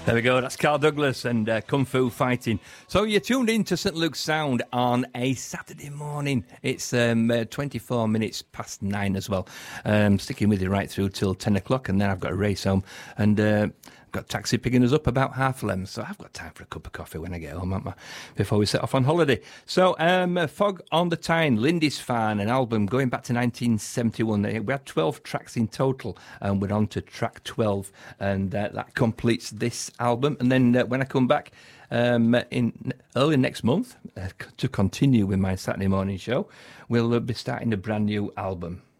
There we go. That's Carl Douglas and Kung Fu Fighting. So you're tuned in to St. Luke's Sound on a Saturday morning. It's 24 minutes past 9 as well. Sticking with you right through till 10 o'clock, and then I've got to race home. And got taxi picking us up about 11:30, so I've got time for a cup of coffee when I get home, haven't I, before we set off on holiday. So Fog on the Tyne, Lindisfarne, an album going back to 1971. We had 12 tracks in total, and we're on to track 12, and that completes this album. And then when I come back in early next month to continue with my Saturday morning show, we'll be starting a brand new album.